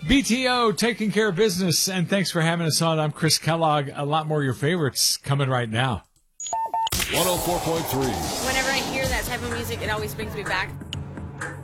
BTO, taking care of business, and thanks for having us on. I'm Chris Kellogg. A lot more of your favorites coming right now. 104.3. Whenever I hear that type of music, it always brings me back